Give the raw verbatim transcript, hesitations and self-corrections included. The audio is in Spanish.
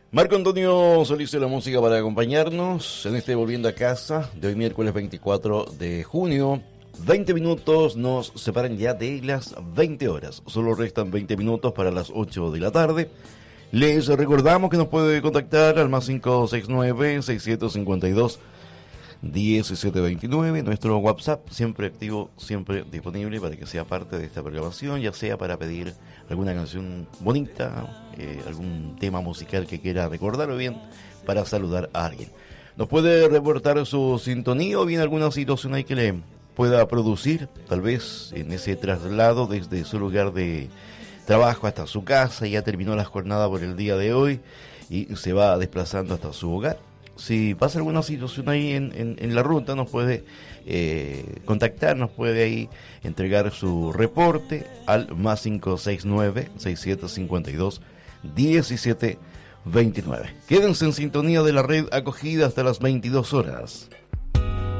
Marco Antonio Solís de la música para acompañarnos en este Volviendo a Casa de hoy miércoles veinticuatro de junio. veinte minutos nos separan ya de las veinte horas. Solo restan veinte minutos para las ocho de la tarde. Les recordamos que nos puede contactar al más cinco seis nueve, seis siete cinco dos, uno siete dos nueve. Nuestro WhatsApp siempre activo, siempre disponible para que sea parte de esta programación, ya sea para pedir alguna canción bonita, eh, algún tema musical que quiera recordar, o bien para saludar a alguien. Nos puede reportar su sintonía o bien alguna situación ahí que le pueda producir, tal vez en ese traslado desde su lugar de trabajo hasta su casa. Ya terminó la jornada por el día de hoy y se va desplazando hasta su hogar. Si pasa alguna situación ahí en, en, en la ruta, nos puede eh, contactar, nos puede ahí entregar su reporte al más cinco seis nueve, seis siete cinco dos, uno siete dos nueve. Quédense en sintonía de la red acogida hasta las veintidós horas.